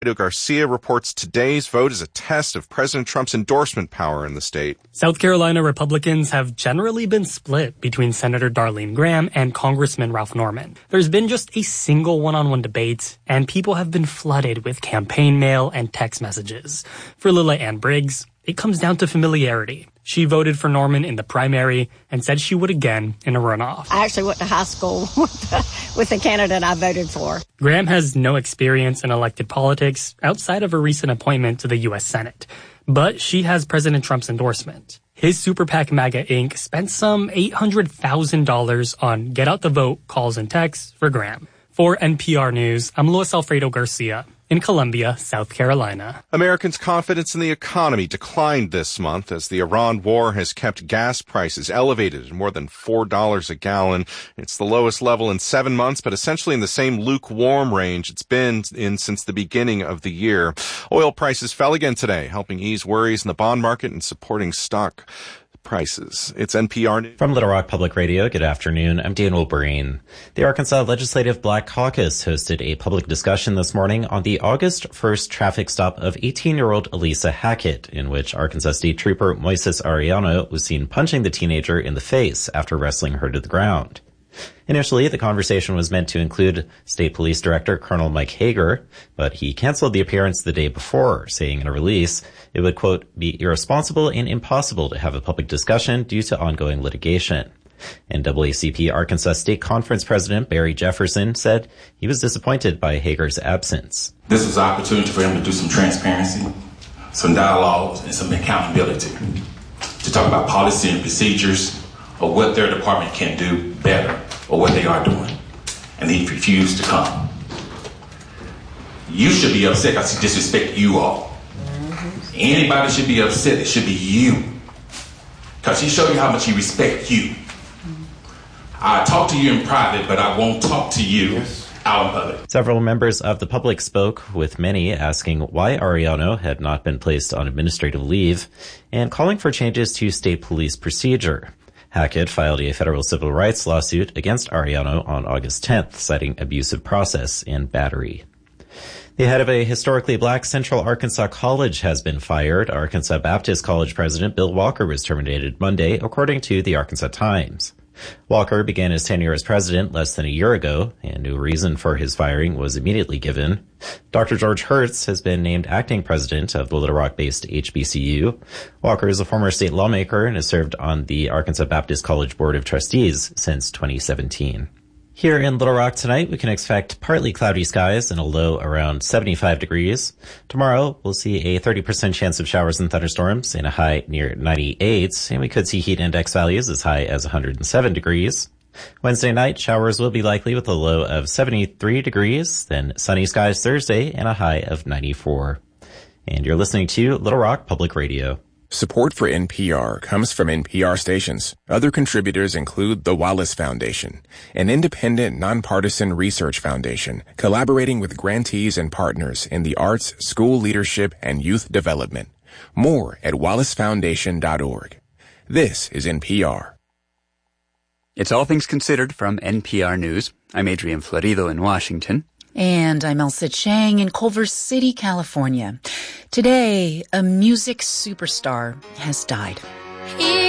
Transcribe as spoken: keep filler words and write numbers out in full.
Garcia reports today's vote is a test of President Trump's endorsement power in the state. South Carolina Republicans have generally been split between Senator Darlene Graham and Congressman Ralph Norman. There's been just a single one-on-one debate, and people have been flooded with campaign mail and text messages. For Lila Ann Briggs, it comes down to familiarity. She voted for Norman in the primary and said she would again in a runoff. I actually went to high school with the, with the candidate I voted for. Graham has no experience in elected politics outside of a recent appointment to the U S Senate, but she has President Trump's endorsement. His Super PAC MAGA Incorporated spent some eight hundred thousand dollars on get out the vote calls and texts for Graham. For N P R News, I'm Luis Alfredo Garcia in Columbia, South Carolina. Americans' confidence in the economy declined this month as the Iran war has kept gas prices elevated at more than four dollars a gallon. It's the lowest level in seven months, but essentially in the same lukewarm range it's been in since the beginning of the year. Oil prices fell again today, helping ease worries in the bond market and supporting stock prices. It's N P R News. From Little Rock Public Radio, good afternoon. I'm Dan Wolverine. The Arkansas Legislative Black Caucus hosted a public discussion this morning on the August first traffic stop of eighteen-year-old Elisa Hackett, in which Arkansas State Trooper Moises Arellano was seen punching the teenager in the face after wrestling her to the ground. Initially, the conversation was meant to include State Police Director Colonel Mike Hager, but he canceled the appearance the day before, saying in a release it would, quote, be irresponsible and impossible to have a public discussion due to ongoing litigation. N double A C P Arkansas State Conference President Barry Jefferson said he was disappointed by Hager's absence. This was an opportunity for him to do some transparency, some dialogue, and some accountability, to talk about policy and procedures of what their department can do better or what they are doing. And he refused to come. You should be upset because he disrespected you all. Mm-hmm. Anybody should be upset. It should be you. Because he showed you how much he respects you. Mm-hmm. I talk to you in private, but I won't talk to you yes. out in public. Several members of the public spoke, with many asking why Arellano had not been placed on administrative leave and calling for changes to state police procedure. Hackett filed a federal civil rights lawsuit against Arellano on August tenth, citing abusive process and battery. The head of a historically black Central Arkansas college has been fired. Arkansas Baptist College President Bill Walker was terminated Monday, according to the Arkansas Times. Walker began his tenure as president less than a year ago, and no reason for his firing was immediately given. Doctor George Hertz has been named acting president of the Little Rock-based H B C U. Walker is a former state lawmaker and has served on the Arkansas Baptist College Board of Trustees since twenty seventeen. Here in Little Rock tonight, we can expect partly cloudy skies and a low around seventy-five degrees. Tomorrow, we'll see a thirty percent chance of showers and thunderstorms and a high near ninety-eight, and we could see heat index values as high as one hundred seven degrees. Wednesday night, showers will be likely with a low of seventy-three degrees, then sunny skies Thursday and a high of ninety-four. And you're listening to Little Rock Public Radio. Support for N P R comes from N P R stations. Other contributors include the Wallace Foundation, an independent, nonpartisan research foundation collaborating with grantees and partners in the arts, school leadership, and youth development. More at wallace foundation dot org. This is N P R. It's All Things Considered from N P R News. I'm Adrian Florido in Washington. And I'm Elsa Chang in Culver City, California. Today, a music superstar has died.